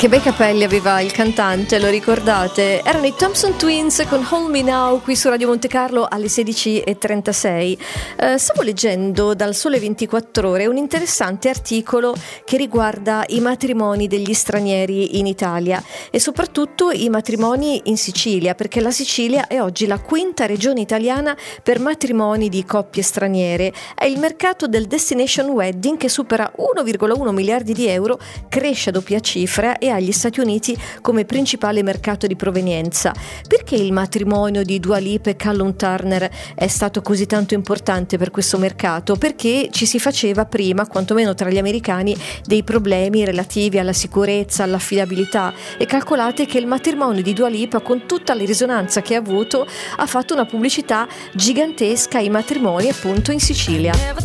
Che bei capelli aveva il cantante, lo ricordate? Erano i Thompson Twins con Hold Me Now qui su Radio Monte Carlo alle 16:36. Stavo leggendo dal Sole 24 Ore un interessante articolo che riguarda i matrimoni degli stranieri in Italia e soprattutto i matrimoni in Sicilia, perché la Sicilia è oggi la quinta regione italiana per matrimoni di coppie straniere. È il mercato del destination wedding che supera 1,1 miliardi di euro, cresce a doppia cifra e ha gli Stati Uniti come principale mercato di provenienza. Perché il matrimonio di Dua Lipa e Callum Turner è stato così tanto importante per questo mercato? Perché ci si faceva prima, quantomeno tra gli americani, dei problemi relativi alla sicurezza, all'affidabilità, e calcolate che il matrimonio di Dua Lipa, con tutta la risonanza che ha avuto, ha fatto una pubblicità gigantesca ai matrimoni appunto in Sicilia.